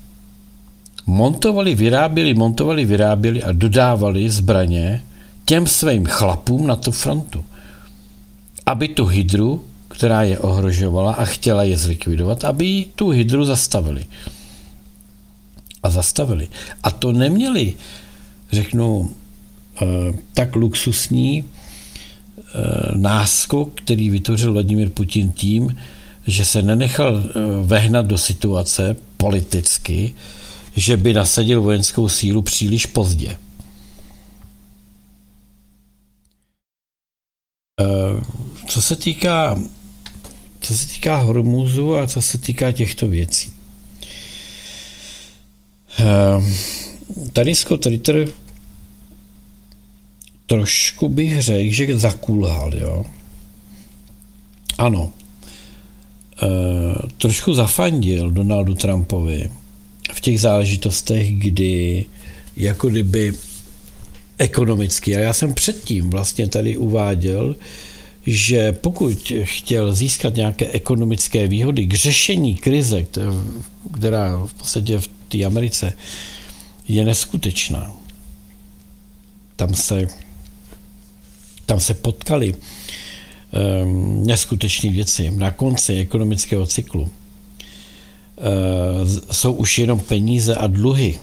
montovali, vyráběli a dodávali zbraně těm svým chlapům na tu frontu. Aby tu hydru, která je ohrožovala a chtěla je zlikvidovat, aby tu hydru zastavili. A zastavili. A to neměli, řeknu, tak luxusní náskok, který vytvořil Vladimír Putin tím, že se nenechal vehnat do situace politicky, že by nasadil vojenskou sílu příliš pozdě. Co se týká Hormuzu a co se týká těchto věcí. Tady Scott Ritter trošku bych řekl, že zakulhal, jo. Ano. Trošku zafandil Donaldu Trumpovi v těch záležitostech, kdy jako kdyby ekonomicky, a já jsem předtím vlastně tady uváděl, že pokud chtěl získat nějaké ekonomické výhody k řešení krize, která v podstatě v té Americe je neskutečná, tam se potkali neskutečné věci na konci ekonomického cyklu. Jsou už jenom peníze a dluhy.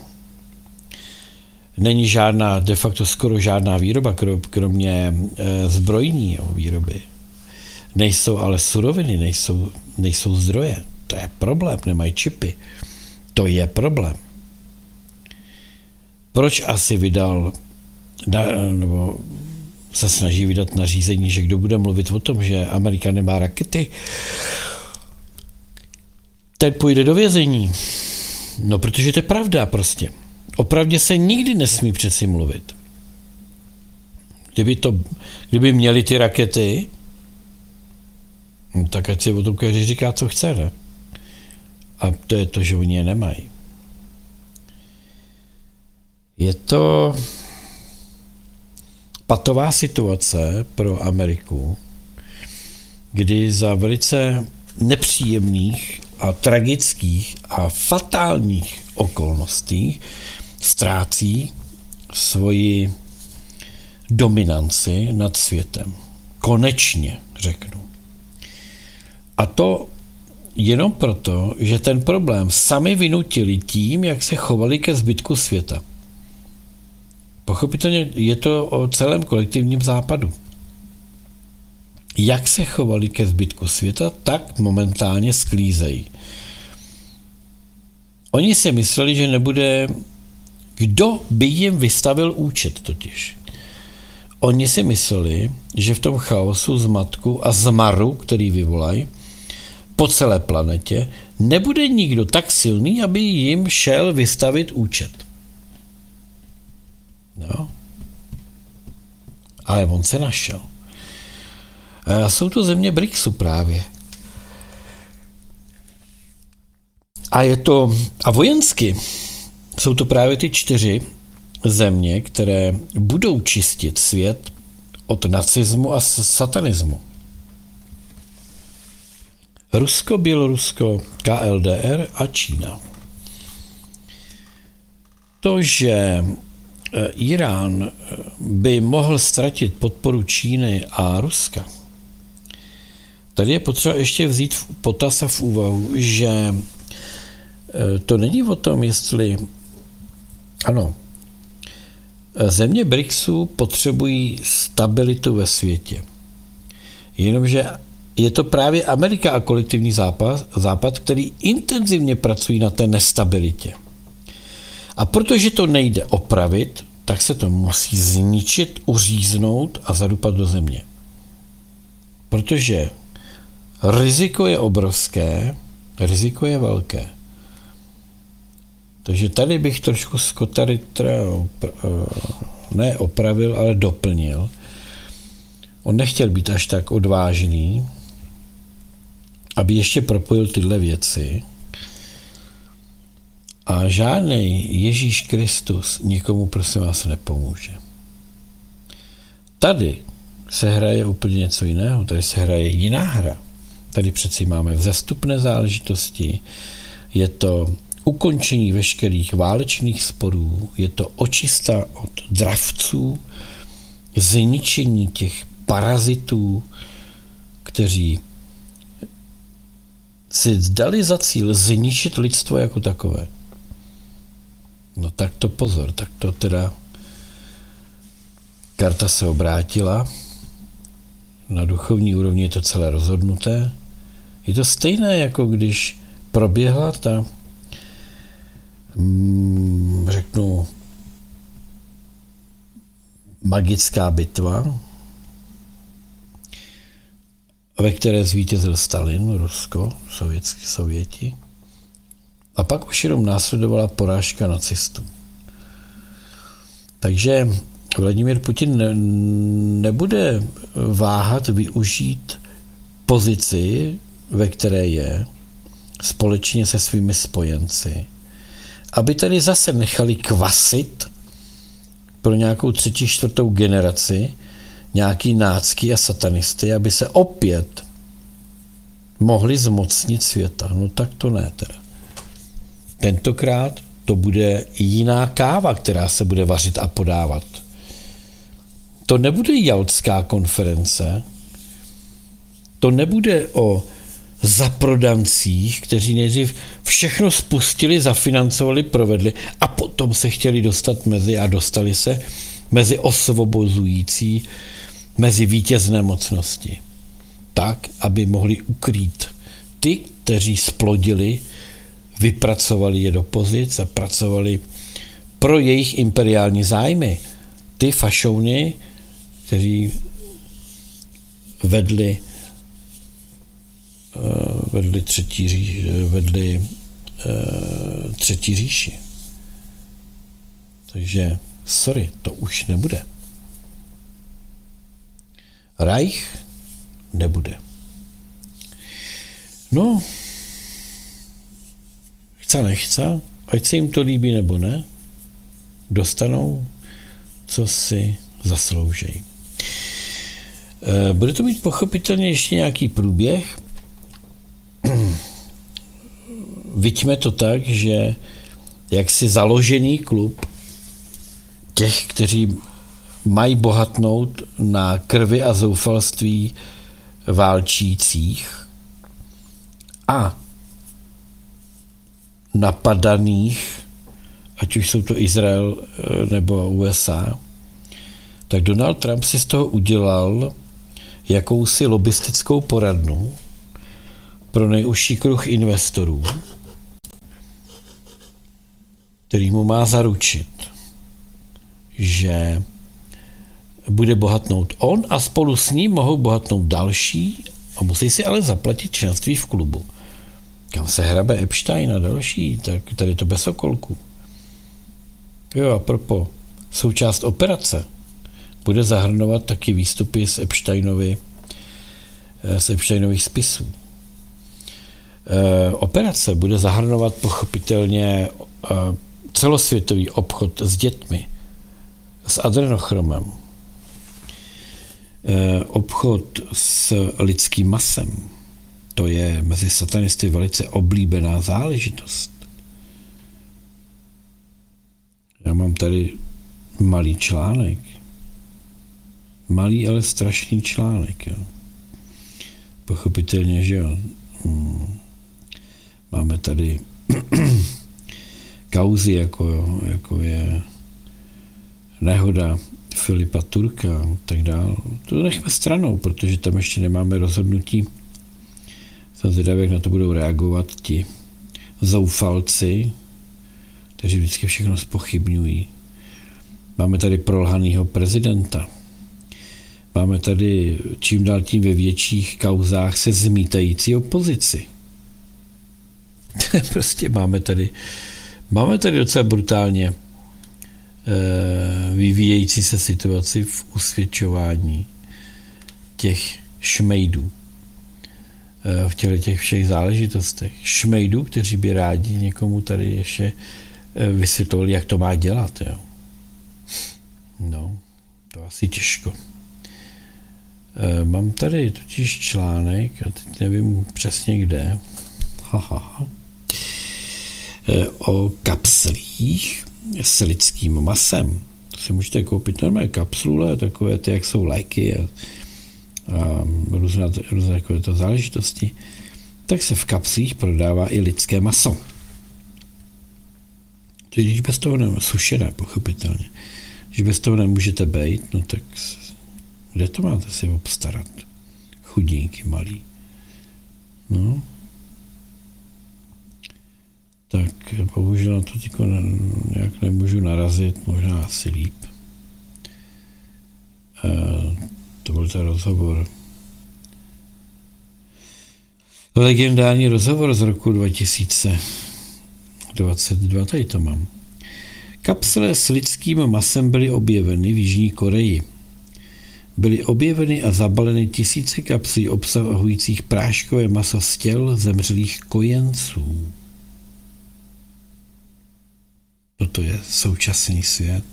Není žádná, de facto skoro žádná výroba, kromě zbrojní výroby. Nejsou ale suroviny, nejsou zdroje. To je problém, nemají čipy. To je problém. Proč asi vydal, nebo se snaží vydat nařízení, že kdo bude mluvit o tom, že Amerika nemá rakety, ten půjde do vězení. No, protože to je pravda prostě. O pravdě se nikdy nesmí přeci mluvit. Kdyby měli ty rakety, no, tak ať si o tom každý říká, co chce, ne? A to je to, že oni je nemají. Je to patová situace pro Ameriku, kdy za velice nepříjemných a tragických a fatálních okolností ztrácí svoji dominanci nad světem. Konečně, řeknu. A to jenom proto, že ten problém sami vynutili tím, jak se chovali ke zbytku světa. Pochopitelně je to o celém kolektivním západu. Jak se chovali ke zbytku světa, tak momentálně sklízejí. Oni si mysleli, že nebude, kdo by jim vystavil účet totiž. Oni si mysleli, že v tom chaosu, zmatku a zmaru, který vyvolají po celé planetě, nebude nikdo tak silný, aby jim šel vystavit účet. No. Ale on se našel. A jsou to země BRICSu právě. A vojensky jsou to právě ty 4 země, které budou čistit svět od nacismu a satanismu. Rusko, Bělorusko, KLDR a Čína. To, že Irán by mohl ztratit podporu Číny a Ruska, tady je potřeba ještě vzít v potaz a v úvahu, že to není o tom, jestli ano, země BRICSu potřebují stabilitu ve světě. Jenomže je to právě Amerika a kolektivní západ, který intenzivně pracují na té nestabilitě. A protože to nejde opravit, tak se to musí zničit, uříznout a zadupat do země. Protože riziko je obrovské, riziko je velké. Takže tady bych trošku Scotta Rittera ne opravil, ale doplnil. On nechtěl být až tak odvážný, aby ještě propojil tyhle věci. A žádný Ježíš Kristus nikomu, prosím vás, nepomůže. Tady se hraje úplně něco jiného, tady se hraje jiná hra. Tady přeci máme vzestupné záležitosti, je to ukončení veškerých válečných sporů, je to očista od dravců, zničení těch parazitů, kteří si dali za cíl zničit lidstvo jako takové. No tak to pozor, tak to teda karta se obrátila, na duchovní úrovni je to celé rozhodnuté. Je to stejné, jako když proběhla ta, řeknu, magická bitva, ve které zvítězil Stalin, Rusko, Sověti. A pak už jenom následovala porážka nacistů. Takže Vladimír Putin nebude váhat využít pozici, ve které je, společně se svými spojenci, aby tady zase nechali kvasit pro nějakou 3., 4. generaci nějaký nácky a satanisty, aby se opět mohli zmocnit světa. No tak to ne teda. Tentokrát to bude jiná káva, která se bude vařit a podávat. To nebude Jaltská konference, to nebude o zaprodancích, kteří nejdřív všechno spustili, zafinancovali, provedli a potom se chtěli dostat dostali se mezi osvobozující, mezi vítězné mocnosti. Tak, aby mohli ukrýt ty, kteří splodili, vypracovali je do pozic a pracovali pro jejich imperiální zájmy. Ty fašouny, kteří vedli třetí říši. Takže, sorry, to už nebude. Reich nebude. No, chce nechce, ať se jim to líbí nebo ne, dostanou, co si zasloužejí. Bude to mít pochopitelně ještě nějaký průběh. Viďme to tak, že jaksi založený klub těch, kteří mají bohatnout na krvi a zoufalství válčících a napadaných, ať už jsou to Izrael nebo USA, tak Donald Trump si z toho udělal jakousi lobistickou poradnu pro nejužší kruh investorů, který mu má zaručit, že bude bohatnout on a spolu s ním mohou bohatnout další a musí si ale zaplatit členství v klubu. Kam se hrabe Epstein a další, tak tady to bez okolku. Jo, a propo, součást operace bude zahrnovat taky výstupy z Epsteinových spisů. Operace bude zahrnovat pochopitelně celosvětový obchod s dětmi, s adrenochromem, obchod s lidským masem. To je mezi satanisty velice oblíbená záležitost. Já mám tady malý článek. Malý, ale strašný článek. Jo. Pochopitelně, že jo. Máme tady kauzy, jako je nehoda Filipa Turka a tak dále. To nechme stranou, protože tam ještě nemáme rozhodnutí. Jsem zvědavý, jak na to budou reagovat ti zoufalci, kteří vždycky všechno zpochybňují. Máme tady prolhanýho prezidenta. Máme tady čím dál tím ve větších kauzách se zmítající opozici. Prostě máme tady docela brutálně vyvíjející se situaci v usvědčování těch šmejdů. v těch všech záležitostech. Šmejdů, kteří by rádi někomu tady ještě vysvětlili, jak to má dělat. Jo. No, to asi těžko. Mám tady totiž článek, a teď nevím přesně kde, o kapslích s lidským masem. To si můžete koupit normálně kapsule, takové ty, jak jsou léky a různé takovéto záležitosti. Tak se v kapslích prodává i lidské maso. Tedy když bez toho sušené, pochopitelně. Když bez toho nemůžete bejt, no tak kde to máte si obstarat? Chudinky malý. No. Tak bohužel na to těko nějak nemůžu narazit, možná asi líp. To byl ten rozhovor. Legendární rozhovor z roku 2022, tady to mám. Kapsle s lidským masem byly objeveny v Jižní Koreji. Byly objeveny a zabaleny tisíce kapslí obsahujících práškové maso z těl zemřelých kojenců. Toto je současný svět.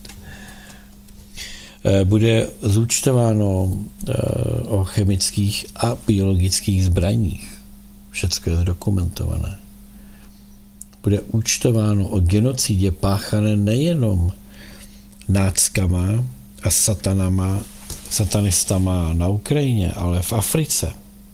Bude zúčtováno o chemických a biologických zbraních. Všecko je zdokumentované. Bude účtováno o genocidě páchané nejenom náckama a satanistama na Ukrajině, ale v Africe.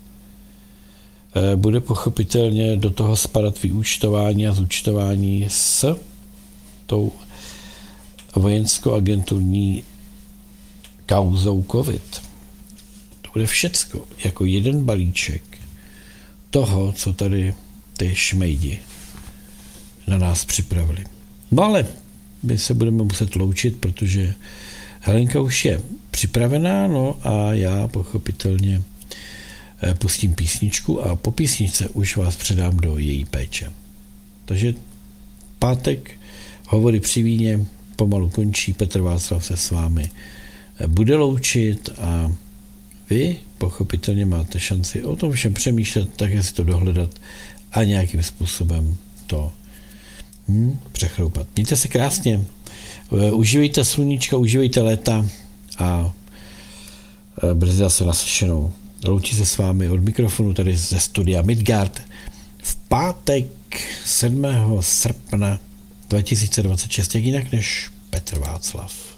Bude pochopitelně do toho spadat vyúčtování a zúčtování s tou vojensko-agenturní kauzou COVID. To bude všecko jako jeden balíček toho, co tady ty šmejdi na nás připravili. No ale my se budeme muset loučit, protože Helenka už je připravená, no a já pochopitelně pustím písničku a po písničce už vás předám do její péče. Takže pátek Hovory při víně pomalu končí, Petr Václav se s vámi bude loučit a vy pochopitelně máte šanci o tom všem přemýšlet, také si to dohledat a nějakým způsobem to přechroupat. Mějte se krásně, užívejte sluníčka, užívejte léta a brzy zase naslyšenou. Loučí se s vámi od mikrofonu tady ze studia Midgard v pátek 7. srpna 2026, jak jinak než Petr Václav.